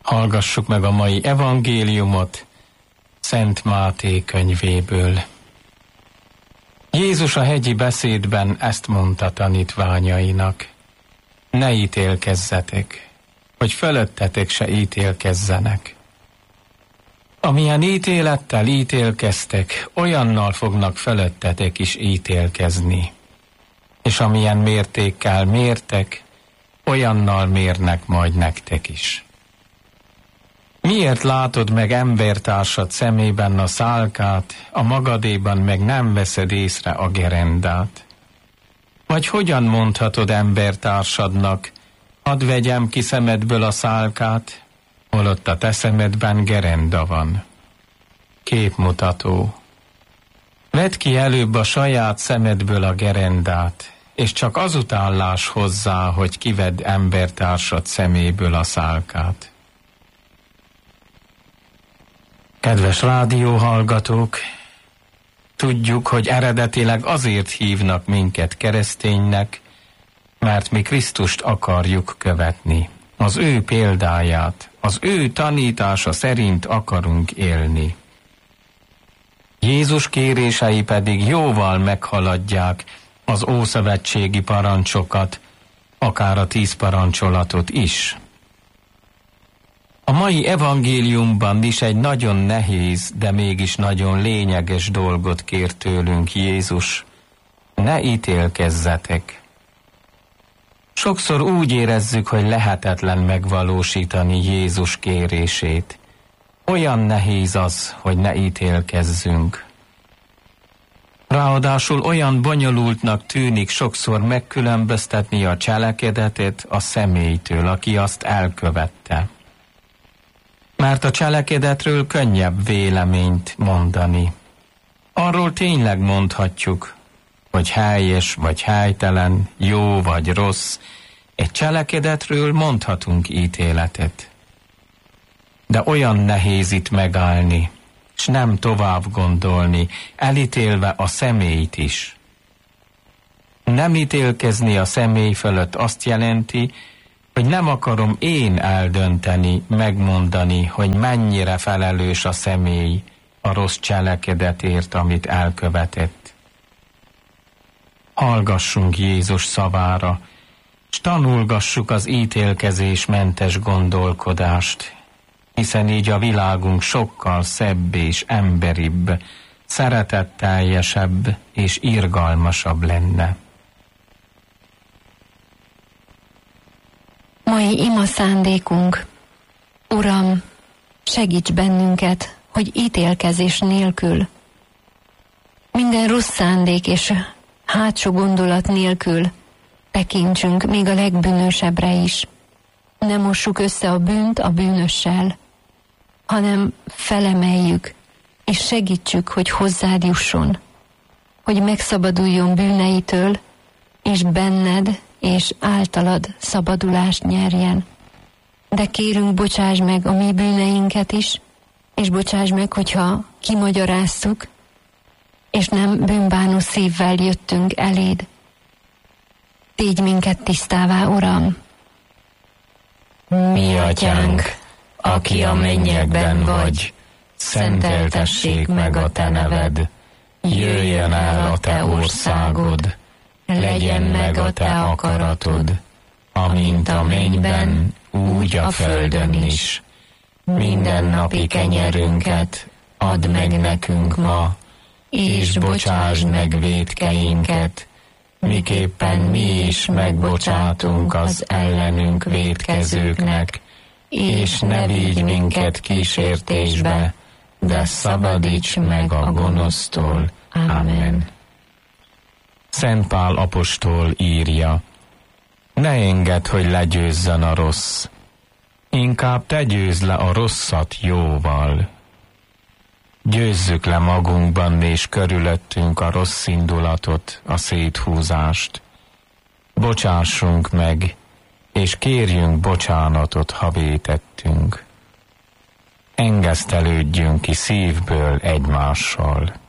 Hallgassuk meg a mai evangéliumot Szent Máté könyvéből. Jézus a hegyi beszédben ezt mondta tanítványainak: ne ítélkezzetek, hogy fölöttetek se ítélkezzenek. Amilyen ítélettel ítélkeztek, olyannal fognak fölöttetek is ítélkezni. És amilyen mértékkel mértek, olyannal mérnek majd nektek is. Miért látod meg embertársad szemében a szálkát, a magadéban meg nem veszed észre a gerendát? Vagy hogyan mondhatod embertársadnak: hadd vegyem ki szemedből a szálkát, holott a te szemedben gerenda van? Képmutató. Vedd ki előbb a saját szemedből a gerendát, és csak azután láss hozzá, hogy kivedd embertársad szeméből a szálkát. Kedves rádióhallgatók, tudjuk, hogy eredetileg azért hívnak minket kereszténynek, mert mi Krisztust akarjuk követni. Az ő példáját, az ő tanítása szerint akarunk élni. Jézus kérései pedig jóval meghaladják az ószövetségi parancsokat, akár a 10 parancsolatot is. A mai evangéliumban is egy nagyon nehéz, de mégis nagyon lényeges dolgot kér tőlünk Jézus: ne ítélkezzetek. Sokszor úgy érezzük, hogy lehetetlen megvalósítani Jézus kérését. Olyan nehéz az, hogy ne ítélkezzünk. Ráadásul olyan bonyolultnak tűnik sokszor megkülönböztetni a cselekedetet a személytől, aki azt elkövette. Mert a cselekedetről könnyebb véleményt mondani. Arról tényleg mondhatjuk, hogy helyes vagy helytelen, jó vagy rossz. Egy cselekedetről mondhatunk ítéletet. De olyan nehéz itt megállni, és nem tovább gondolni, elítélve a személyt is. Nem ítélkezni a személy fölött azt jelenti, hogy nem akarom én eldönteni, megmondani, hogy mennyire felelős a személy a rossz cselekedetért, amit elkövetett. Hallgassunk Jézus szavára, s tanulgassuk az ítélkezésmentes gondolkodást, hiszen így a világunk sokkal szebb és emberibb, szeretetteljesebb és irgalmasabb lenne. Mai ima szándékunk: Uram, segíts bennünket, hogy ítélkezés nélkül, minden rossz szándék és hátsó gondolat nélkül tekintsünk még a legbűnösebbre is. Ne mossuk össze a bűnt a bűnössel, hanem felemeljük és segítsük, hogy hozzád jusson, hogy megszabaduljon bűneitől, és benned és általad szabadulást nyerjen. De kérünk, bocsáss meg a mi bűneinket is, és bocsáss meg, hogyha kimagyaráztuk, és nem bűnbánó szívvel jöttünk eléd. Tégy minket tisztává, Uram! Mi atyánk, aki a mennyekben vagy, szenteltessék meg a te neved, jöjjön el a te országod, legyen meg a te akaratod, amint a mennyben, úgy a földön is. Mindennapi kenyerünket add meg nekünk ma, és bocsásd meg vétkeinket, miképpen mi is megbocsátunk az ellenünk vétkezőknek, és ne vigy minket kísértésbe, de szabadíts meg a gonosztól. Amen. Szent Pál apostol írja: ne engedd, hogy legyőzzön a rossz, inkább te győzd le a rosszat jóval. Győzzük le magunkban és körülöttünk a rossz indulatot, a széthúzást. Bocsássunk meg, és kérjünk bocsánatot, ha vétettünk. Engesztelődjünk ki szívből egymással.